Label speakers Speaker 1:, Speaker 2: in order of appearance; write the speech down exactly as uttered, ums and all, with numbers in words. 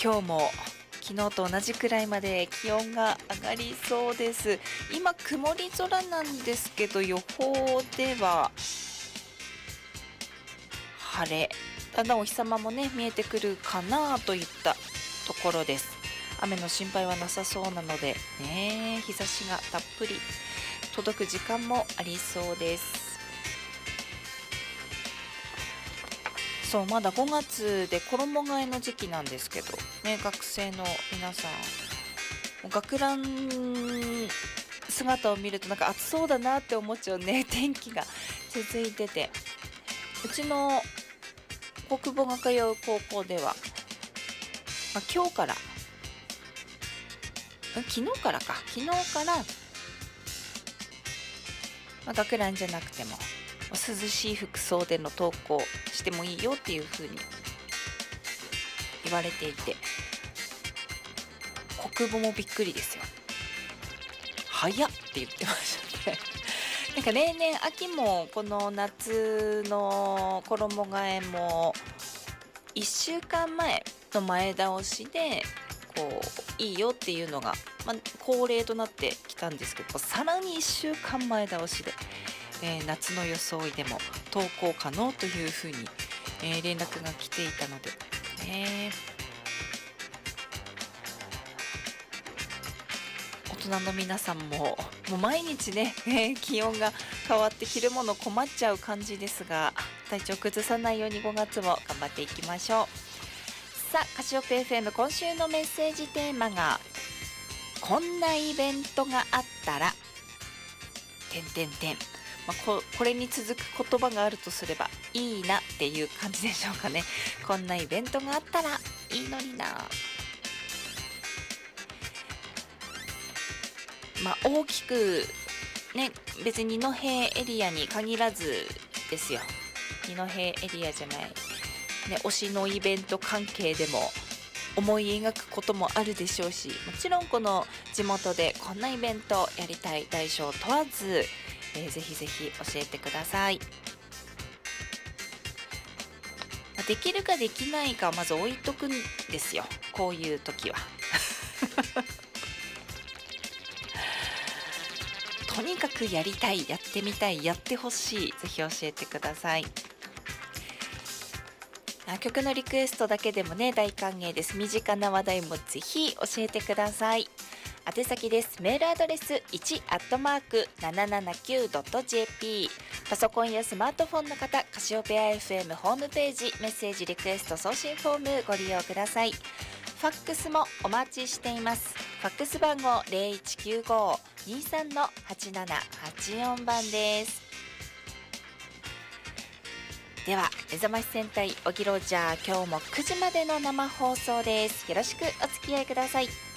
Speaker 1: 今日も昨日と同じくらいまで気温が上がりそうです。今曇り空なんですけど、予報では晴れ、だんだんお日様もね見えてくるかなといったところです。雨の心配はなさそうなのでね、日差しがたっぷり届く時間もありそうです。そう、まだごがつで衣替えの時期なんですけどね、学生の皆さん学ラン姿を見るとなんか暑そうだなって思っちゃうね、天気が続いてて、うちの国母が通う高校では、まあ、今日から昨日からか昨日から、まあ、学ランじゃなくても涼しい服装での登校してもいいよっていう風に言われていて、国母もびっくりですよ。早っって言ってましたね。なんか例年秋もこの夏の衣替えもいっしゅうかんまえの前倒しでこういいよっていうのが、まあ、恒例となってきたんですけど、さらにいっしゅうかんまえ倒しで、えー、夏の装いでも登校可能というふうに、えー、連絡が来ていたので、ね、大人の皆さんももう毎日ね、えー、気温が変わって着るもの困っちゃう感じですが、体調崩さないようにごがつも頑張っていきましょう。さあ、カシオペ エフエム 今週のメッセージテーマが、こんなイベントがあったらてんてんてん、まあ、こ, これに続く言葉があるとすればいいなっていう感じでしょうかね。こんなイベントがあったらいいのにな。まあ大きくね、別に二戸エリアに限らずですよ。二戸エリアじゃない、ね、推しのイベント関係でも思い描くこともあるでしょうし、もちろんこの地元でこんなイベントやりたい大小問わず、えー、ぜひぜひ教えてください。できるかできないかはまず置いとくんですよ、こういう時は。とにかくやりたい、やってみたい、やってほしい、ぜひ教えてください。曲のリクエストだけでもね大歓迎です。身近な話題もぜひ教えてください。宛先です。メールアドレスいちアットマークななななきゅうドットジェーピー、 パソコンやスマートフォンの方、カシオペア エフエム ホームページメッセージリクエスト送信フォームご利用ください。ファックスもお待ちしています。ファックス番号 ゼロいちきゅうご にさん はちななはちよん 番です。では目覚まし戦隊オギロジャー、今日もくじまでの生放送です。よろしくお付き合いください。